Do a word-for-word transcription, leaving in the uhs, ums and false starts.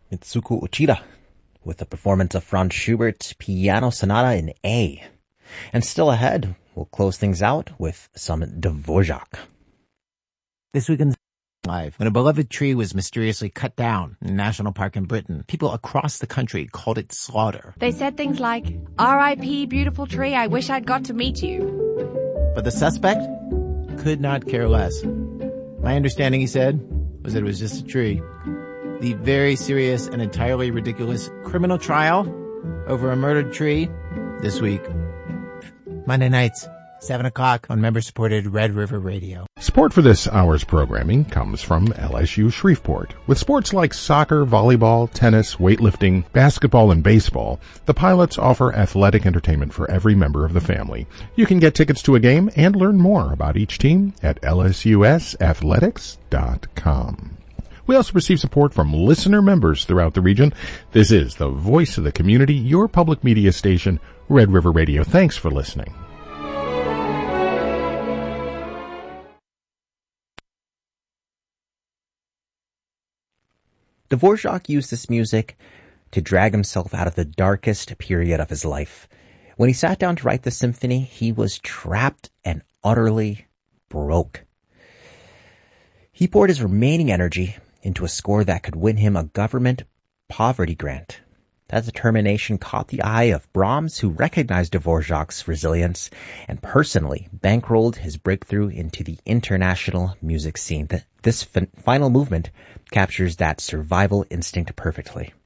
Mitsuko Uchida with a performance of Franz Schubert's Piano Sonata in A. And still ahead, we'll close things out with some Dvorak. This week in Live, when a beloved tree was mysteriously cut down in a national park in Britain, people across the country called it slaughter. They said things like, R I P beautiful tree, I wish I'd got to meet you. But the suspect could not care less. My understanding, he said, was that it was just a tree. The very serious and entirely ridiculous criminal trial over a murdered tree this week. Monday nights, seven o'clock on member-supported Red River Radio. Support for this hour's programming comes from L S U Shreveport. With sports like soccer, volleyball, tennis, weightlifting, basketball, and baseball, the Pilots offer athletic entertainment for every member of the family. You can get tickets to a game and learn more about each team at L S U S athletics dot com. We also receive support from listener members throughout the region. This is the voice of the community, your public media station, Red River Radio. Thanks for listening. Dvorak used this music to drag himself out of the darkest period of his life. When he sat down to write the symphony, he was trapped and utterly broke. He poured his remaining energy into a score that could win him a government poverty grant. That determination caught the eye of Brahms, who recognized Dvorak's resilience and personally bankrolled his breakthrough into the international music scene. This fin- final movement captures that survival instinct perfectly.